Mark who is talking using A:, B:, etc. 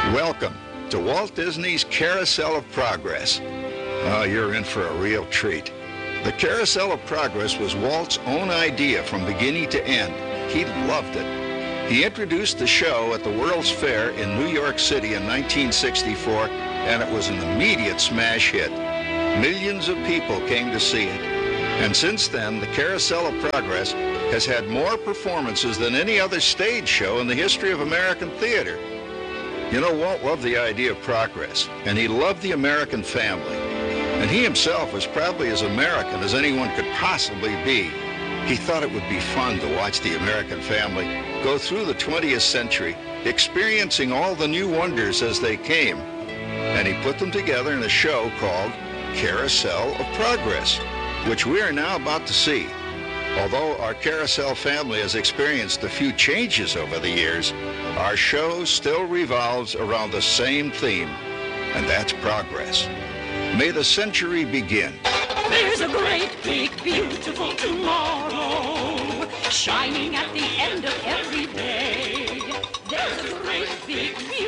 A: Welcome to Walt Disney's Carousel of Progress. Oh, you're in for a real treat. The Carousel of Progress was Walt's own idea from beginning to end. He loved it. He introduced the show at the World's Fair in New York City in 1964, and it was an immediate smash hit. Millions of people came to see it. And since then, the Carousel of Progress has had more performances than any other stage show in the history of American theater. You know, Walt loved the idea of progress, and he loved the American family. And he himself was probably as American as anyone could possibly be. He thought it would be fun to watch the American family go through the 20th century, experiencing all the new wonders as they came. And he put them together in a show called Carousel of Progress, which we are now about to see. Although our Carousel family has experienced a few changes over the years, our show still revolves around the same theme, and that's progress. May the century begin.
B: There's a great, big, beautiful tomorrow, shining at the end of every day. There's a great, big, beautiful